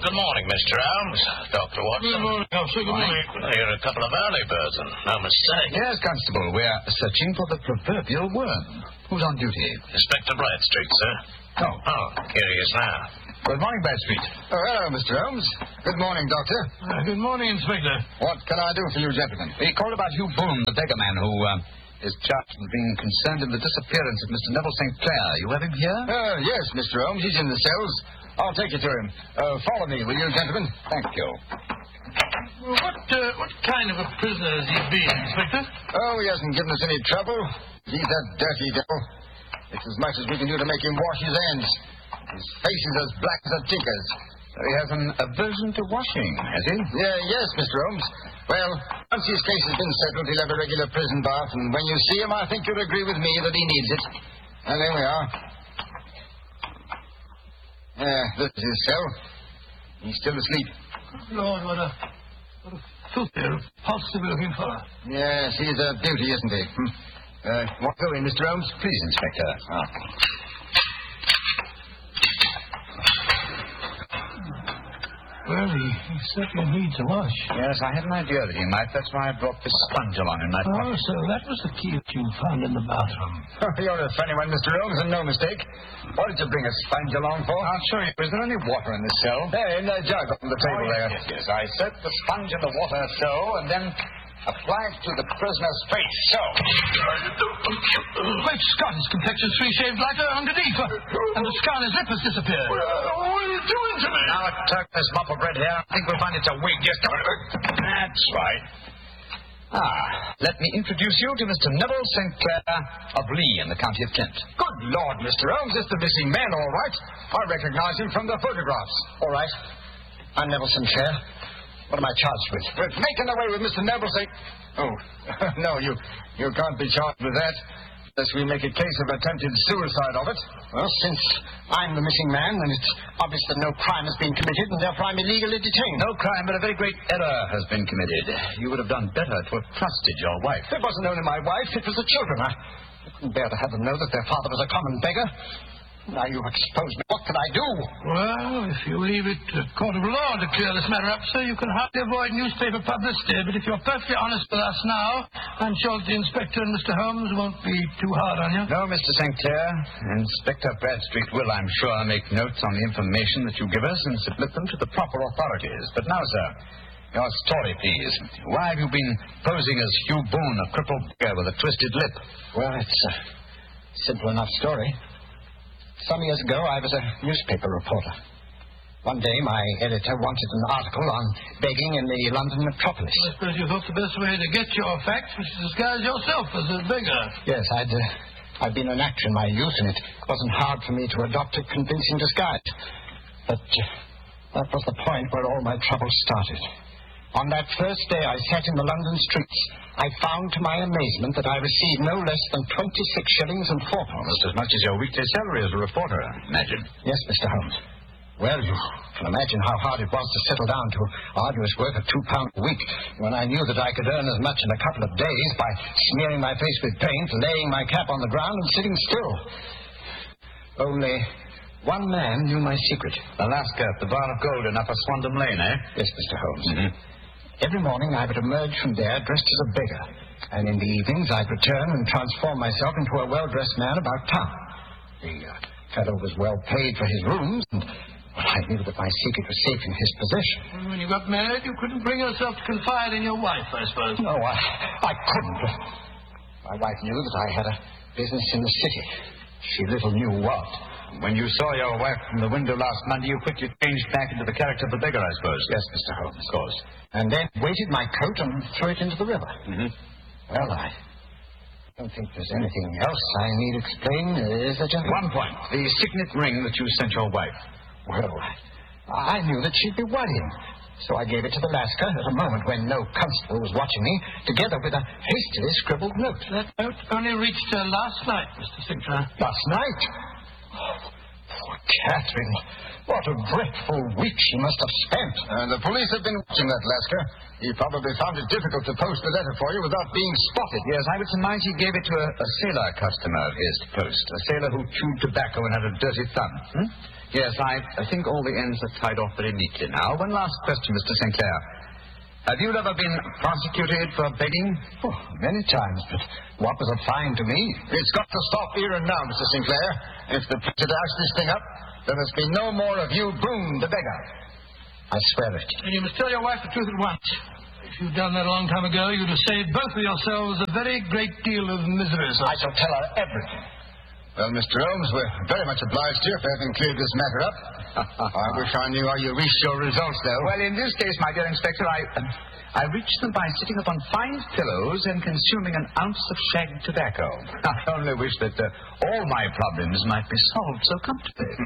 good morning, Mr. Holmes. Dr. Watson. Good morning, officer. Good morning. Well, you're a couple of early birds, and no mistake. Yes, Constable. We're searching for the proverbial worm. Who's on duty? Inspector Bradstreet, sir. Oh, here he is now. Good morning, Bradstreet. Oh, hello, Mr. Holmes. Good morning, Doctor. Good morning, Inspector. What can I do for you, gentlemen? We called about Hugh Boone, the beggar man who is charged with being concerned in the disappearance of Mr. Neville St. Clair. You have him here? Yes, Mr. Holmes. He's in the cells. I'll take you to him. Follow me, will you, gentlemen? Thank you. Well, what kind of a prisoner has he been, Inspector? Oh, he hasn't given us any trouble. He's a dirty devil. It's as much as we can do to make him wash his hands. His face is as black as a tinker's. So he has an aversion to washing, has he? Yes, Mr. Holmes. Well, once his case has been settled, he'll have a regular prison bath, and when you see him, I think you'll agree with me that he needs it. And there we are. This is his cell. He's still asleep. Lord, what a filthy, repulsive looking fellow. Yes, he's a beauty, isn't he? Want to go in, Mr. Holmes? Please, Inspector. Well, he certainly needs a wash. Yes, I had an idea that he might. That's why I brought this sponge along in my pocket. Oh, so that was the key that you found in the bathroom. You're a funny one, Mr. Holmes, and no mistake. What did you bring a sponge along for? I'll show you. Is there any water in this cell? In a jug on the table there. Yes. I set the sponge in the water so, and then apply it to the prisoner's face. So. Great Scott, his complexion's 3 shades lighter underneath, and the scar on his lip has disappeared. What are you doing to me? Now, tuck this mop of red hair. I think we'll find it's a wig. Just That's right. Let me introduce you to Mr. Neville St. Clair of Lee in the county of Kent. Good Lord, Mr. Holmes, it's the missing man, all right. I recognize him from the photographs. All right. I'm Neville St. Clair. What am I charged with? With making away with Mr. Neville St. Oh, no, you can't be charged with that. Unless we make a case of attempted suicide of it. Well, since I'm the missing man, then it's obvious that no crime has been committed, and therefore I'm illegally detained. No crime, but a very great error has been committed. You would have done better to have trusted your wife. It wasn't only my wife, it was the children. I couldn't bear to have them know that their father was a common beggar. Now you've exposed me. What can I do? Well, if you leave it to a court of law to clear this matter up, sir, you can hardly avoid newspaper publicity. But if you're perfectly honest with us now, I'm sure the inspector and Mr. Holmes won't be too hard on you. No, Mr. St. Clair. Inspector Bradstreet will, I'm sure, make notes on the information that you give us and submit them to the proper authorities. But now, sir, your story, please. Why have you been posing as Hugh Boone, a crippled beggar with a twisted lip? Well, it's a simple enough story. Some years ago, I was a newspaper reporter. One day, my editor wanted an article on begging in the London metropolis. I suppose you thought the best way to get your facts was to disguise yourself as a beggar. Yes, I'd been an actor in my youth, and it wasn't hard for me to adopt a convincing disguise. But that was the point where all my trouble started. On that first day I sat in the London streets, I found to my amazement that I received no less than 26 shillings and 4 pence. Almost as much as your weekday salary as a reporter, imagine. Yes, Mr. Holmes. Well, you can imagine how hard it was to settle down to arduous work of £2 a week when I knew that I could earn as much in a couple of days by smearing my face with paint, laying my cap on the ground, and sitting still. Only one man knew my secret. Alaska at the Bar of Gold in Upper Swandam Lane, eh? Yes, Mr. Holmes. Every morning I would emerge from there dressed as a beggar, and in the evenings I'd return and transform myself into a well-dressed man about town. The fellow was well paid for his rooms, and I knew that my secret was safe in his possession. And when you got married, you couldn't bring yourself to confide in your wife, I suppose. No, I couldn't. My wife knew that I had a business in the city. She little knew what. When you saw your wife from the window last Monday, you quickly changed back into the character of the beggar, I suppose. Yes, Mr. Holmes. Of course. And then weighted my coat and threw it into the river. Well, I don't think there's anything else I need explain, is there, gentlemen? One point. The signet ring that you sent your wife. Well, I knew that she'd be worrying. So I gave it to the Lascar at a moment when no constable was watching me, together with a hastily scribbled note. That note only reached her last night, Mr. St. Clair. Last night? Catherine, what a dreadful week she must have spent. The police have been watching that Lasker. He probably found it difficult to post the letter for you without being spotted. Yes, I would surmise he gave it to a sailor customer of his to post. A sailor who chewed tobacco and had a dirty thumb. Yes, I think all the ends are tied off very neatly now. One last question, Mr. Sinclair. Have you ever been prosecuted for begging? Oh, many times, but what was a fine to me? It's got to stop here and now, Mr. Sinclair. If the printer dashed this thing up, there must be no more of you Boone the beggar. I swear it. And you must tell your wife the truth at once. If you'd done that a long time ago, you'd have saved both of yourselves a very great deal of misery, sir. I shall tell her everything. Well, Mr. Holmes, we're very much obliged to you for having cleared this matter up. I wish I knew how you reached your results, though. Well, in this case, my dear Inspector, I reached them by sitting upon 5 pillows and consuming an ounce of shag tobacco. I only wish that all my problems might be solved so comfortably.